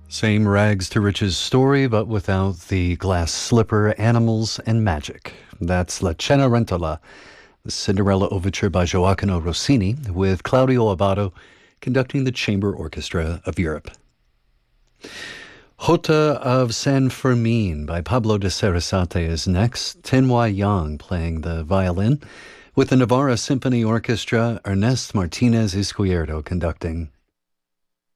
Same rags to riches story, but without the glass slipper, animals, and magic. That's La Cenerentola, the Cinderella Overture by Gioacchino Rossini, with Claudio Abbado conducting the Chamber Orchestra of Europe. Jota of San Fermin by Pablo de Sarasate is next. Tenhua Yang playing the violin, with the Navarra Symphony Orchestra, Ernest Martinez Izquierdo conducting.